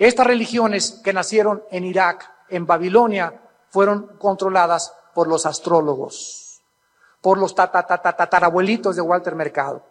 Estas religiones que nacieron en Irak, en Babilonia, fueron controladas por los astrólogos, por los tatarabuelitos de Walter Mercado.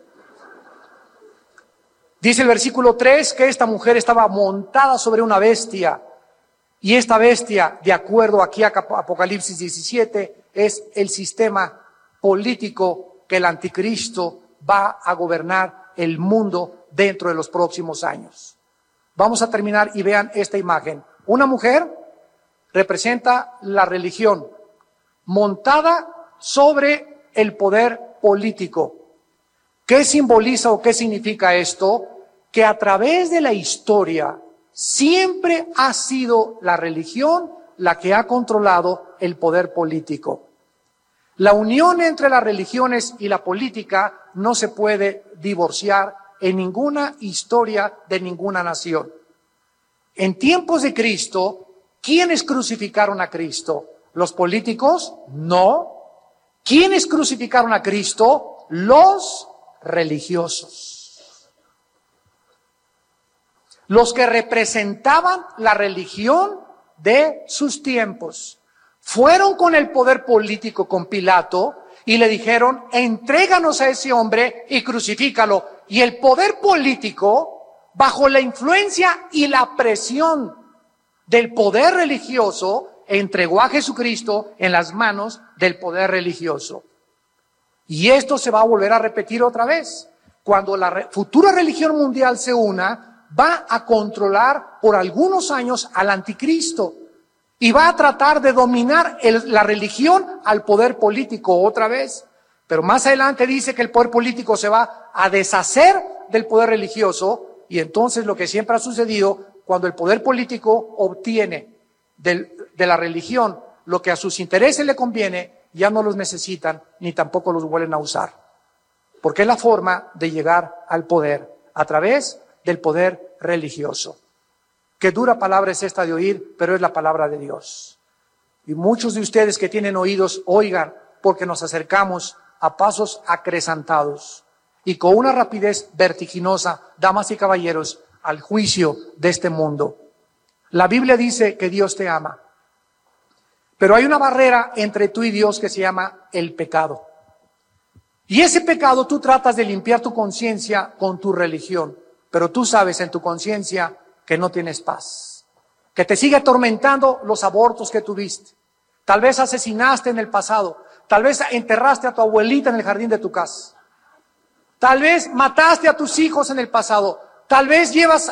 Dice el versículo 3 que esta mujer estaba montada sobre una bestia, y esta bestia, de acuerdo aquí a Apocalipsis 17, es el sistema político que el anticristo va a gobernar el mundo dentro de los próximos años. Vamos a terminar y vean esta imagen. Una mujer representa la religión montada sobre el poder político. ¿Qué simboliza o qué significa esto? Que a través de la historia siempre ha sido la religión la que ha controlado el poder político. La unión entre las religiones y la política no se puede divorciar en ninguna historia de ninguna nación. En tiempos de Cristo, ¿quiénes crucificaron a Cristo? ¿Los políticos? No. ¿Quiénes crucificaron a Cristo? Los religiosos. Los que representaban la religión de sus tiempos. Fueron con el poder político, con Pilato, y le dijeron, entréganos a ese hombre y crucifícalo. Y el poder político, bajo la influencia y la presión del poder religioso, entregó a Jesucristo en las manos del poder religioso. Y esto se va a volver a repetir otra vez. Cuando la futura religión mundial se una, va a controlar por algunos años al anticristo. Y va a tratar de dominar la religión al poder político otra vez. Pero más adelante dice que el poder político se va a deshacer del poder religioso. Y entonces lo que siempre ha sucedido, cuando el poder político obtiene de la religión lo que a sus intereses le conviene, ya no los necesitan ni tampoco los vuelven a usar. Porque es la forma de llegar al poder, a través del poder religioso. Qué dura palabra es esta de oír, pero es la palabra de Dios. Y muchos de ustedes que tienen oídos, oigan, porque nos acercamos a pasos acrecentados y con una rapidez vertiginosa, damas y caballeros, al juicio de este mundo. La Biblia dice que Dios te ama, pero hay una barrera entre tú y Dios que se llama el pecado. Y ese pecado tú tratas de limpiar tu conciencia con tu religión, pero tú sabes en tu conciencia que no tienes paz, que te sigue atormentando los abortos que tuviste. Tal vez asesinaste en el pasado, tal vez enterraste a tu abuelita en el jardín de tu casa, tal vez mataste a tus hijos en el pasado, tal vez llevas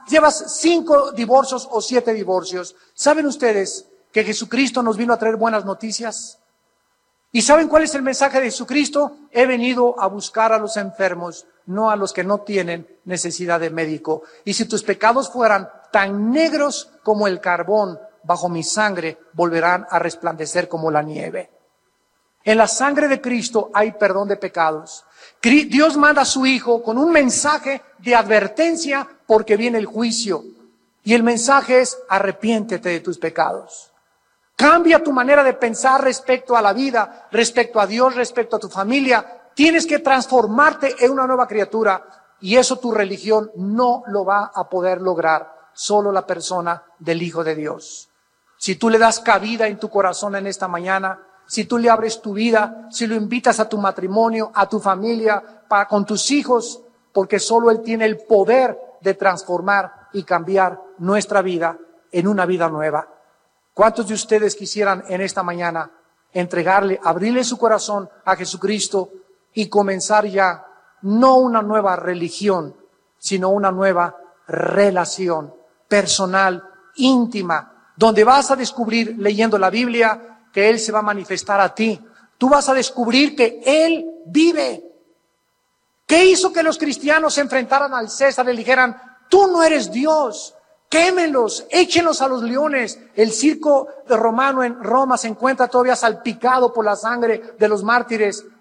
5 divorcios o 7 divorcios. ¿Saben ustedes que Jesucristo nos vino a traer buenas noticias? ¿Y saben cuál es el mensaje de Jesucristo? He venido a buscar a los enfermos, no a los que no tienen necesidad de médico. Y si tus pecados fueran tan negros como el carbón, bajo mi sangre volverán a resplandecer como la nieve. En la sangre de Cristo hay perdón de pecados. Dios manda a su Hijo con un mensaje de advertencia porque viene el juicio. Y el mensaje es: arrepiéntete de tus pecados. Cambia tu manera de pensar respecto a la vida, respecto a Dios, respecto a tu familia. Tienes que transformarte en una nueva criatura, y eso tu religión no lo va a poder lograr, solo la persona del Hijo de Dios. Si tú le das cabida en tu corazón en esta mañana, si tú le abres tu vida, si lo invitas a tu matrimonio, a tu familia, con tus hijos, porque solo Él tiene el poder de transformar y cambiar nuestra vida en una vida nueva. ¿Cuántos de ustedes quisieran en esta mañana entregarle, abrirle su corazón a Jesucristo y comenzar ya no una nueva religión, sino una nueva relación personal, íntima, donde vas a descubrir, leyendo la Biblia, que Él se va a manifestar a ti? Tú vas a descubrir que Él vive. ¿Qué hizo que los cristianos se enfrentaran al César y le dijeran: tú no eres Dios? Quémenlos, échenlos a los leones. El circo romano en Roma se encuentra todavía salpicado por la sangre de los mártires.